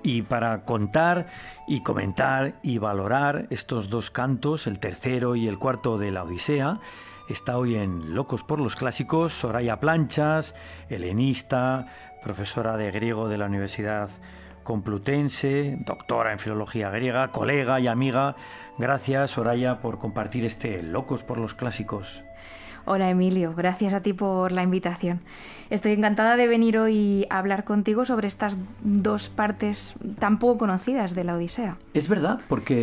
Y para contar y comentar y valorar estos dos cantos, el tercero y el cuarto de la Odisea, está hoy en Locos por los Clásicos Soraya Planchas, helenista, profesora de griego de la Universidad Complutense, doctora en filología griega, colega y amiga. Gracias, Soraya, por compartir este Locos por los Clásicos. Hola Emilio, gracias a ti por la invitación. Estoy encantada de venir hoy a hablar contigo sobre estas dos partes tan poco conocidas de la Odisea. Es verdad,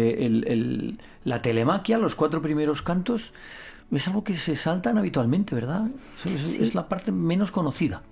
porque la telemaquia, los 4 primeros cantos, es algo que se saltan habitualmente, ¿verdad? Sí. Es la parte menos conocida.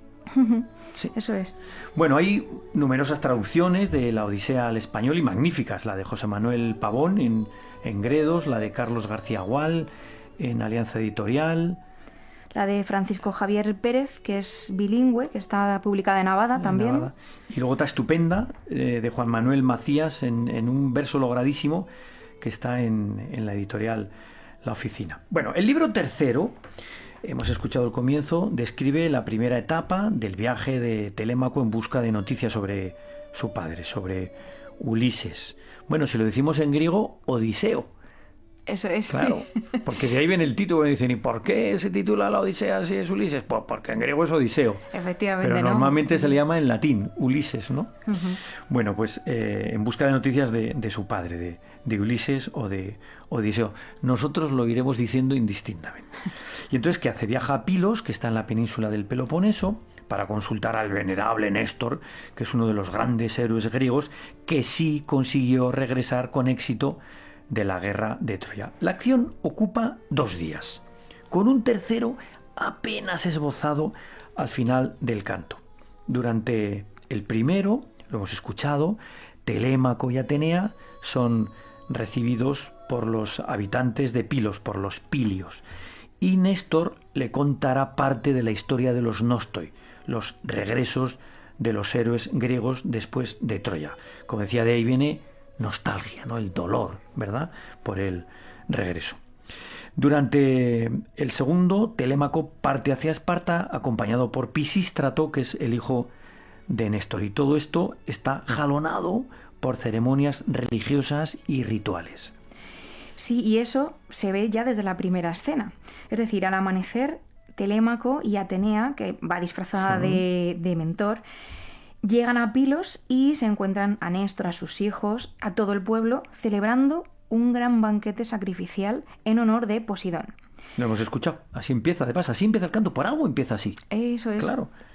Sí. Eso es. Bueno, hay numerosas traducciones de la Odisea al español y magníficas. La de José Manuel Pavón en Gredos, la de Carlos García Gual en Alianza Editorial. La de Francisco Javier Pérez, que es bilingüe, que está publicada en Abada también. Navada. Y luego otra estupenda de Juan Manuel Macías en un verso logradísimo que está en la editorial La Oficina. Bueno, el libro tercero, hemos escuchado el comienzo, describe la primera etapa del viaje de Telémaco en busca de noticias sobre su padre, sobre Ulises. Bueno, si lo decimos en griego, Odiseo. Eso es. Claro, porque de ahí viene el título. Me dicen, ¿y por qué se titula la Odisea si es Ulises? Pues porque en griego es Odiseo. Efectivamente, pero ¿no? Normalmente se le llama en latín Ulises, ¿no? Uh-huh. Bueno, pues en busca de noticias de su padre, de Ulises o de Odiseo. Nosotros lo iremos diciendo indistintamente. Y entonces, ¿qué hace? Viaja a Pilos, que está en la península del Peloponeso, para consultar al venerable Néstor, que es uno de los grandes héroes griegos, que sí consiguió regresar con éxito de la guerra de Troya. La acción ocupa 2 días, con un tercero apenas esbozado al final del canto. Durante el primero, lo hemos escuchado, Telémaco y Atenea son recibidos por los habitantes de Pilos, por los pilios, y Néstor le contará parte de la historia de los Nostoi, los regresos de los héroes griegos después de Troya. Como decía, de ahí viene nostalgia, ¿no? El dolor, ¿verdad?, por el regreso. Durante el segundo, Telémaco parte hacia Esparta acompañado por Pisístrato, que es el hijo de Néstor, y todo esto está jalonado por ceremonias religiosas y rituales. Sí, y eso se ve ya desde la primera escena. Es decir, al amanecer, Telémaco y Atenea, que va disfrazada de mentor, llegan a Pilos y se encuentran a Néstor, a sus hijos, a todo el pueblo, celebrando un gran banquete sacrificial en honor de Posidón. Lo hemos escuchado, así empieza, de paso, así empieza el canto, por algo empieza así. Eso es. Claro.